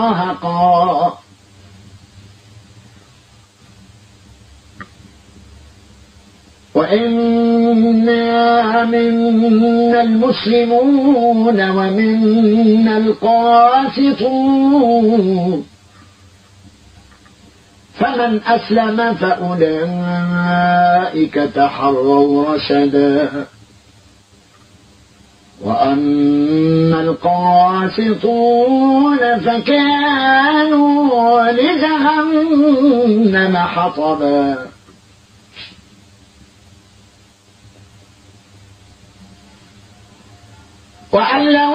مراهقا. وإنا منا المسلمون ومنا القاسطون، فمن أسلم فأولئك تحروا رشدا. وأما القاسطون فكانوا لجهنم حطبا. وأن لو